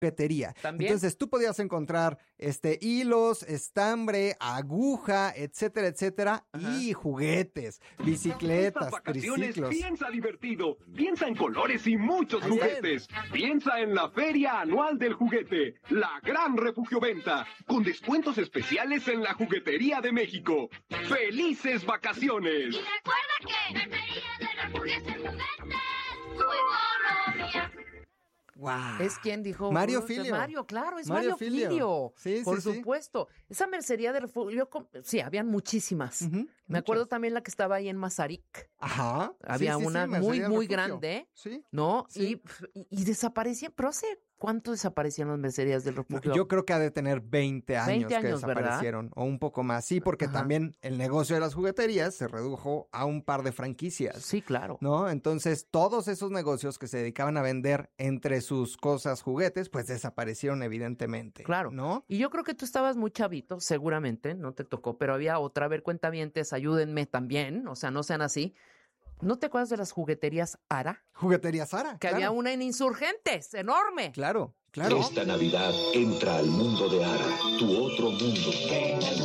juguetería. ¿También? Entonces tú podías encontrar hilos, estambre, aguja, etcétera, etcétera, y juguetes, bicicletas, Estas vacaciones triciclos. piensa divertido, piensa en colores y muchos Ahí está. juguetes. Piensa en la Feria Anual del Juguete, la gran refugio venta, con descuentos especiales en la Juguetería de México. ¡Felices vacaciones! Y recuerda que en Feria de Refugio es el juguete, tu economía. Wow. ¿Es quien dijo? Mario Bruce? Filio. Mario, claro, es Mario Mario Filio. Filio. Sí, por sí, sí. supuesto. Esa mercería de refugio, sí, habían muchísimas. Me acuerdo también la que estaba ahí en Mazarik. Ajá. Había Sí, sí, una sí, muy, mercería del muy refugio. grande, Sí. ¿no? Sí. Y desaparecían, pero ¿hace cuánto desaparecían las mercerías del refugio? Yo creo que ha de tener 20 años, 20 que años, desaparecieron, o un poco más. Sí, porque también el negocio de las jugueterías se redujo a un par de franquicias. Sí, claro. ¿No? Entonces, todos esos negocios que se dedicaban a vender entre sus cosas juguetes, pues desaparecieron evidentemente. Claro. ¿No? Y yo creo que tú estabas muy chavito, seguramente, no te tocó, pero había otra, a ver, cuentavientes, ayúdenme también, o sea, no sean así. ¿No te acuerdas de las jugueterías Ara? Juguetería Sara. Que había una en Insurgentes, enorme. Claro, claro. Esta Navidad entra al mundo de Ara, tu otro mundo.